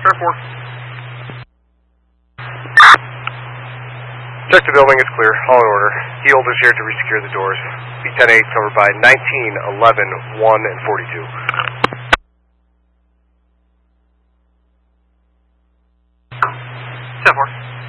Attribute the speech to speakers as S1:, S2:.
S1: Star 4.
S2: Check the building, it's clear. All in order. Heald is here to resecure the doors. B-10-8 covered by 19, 11, 1, and 42.
S1: Star 4.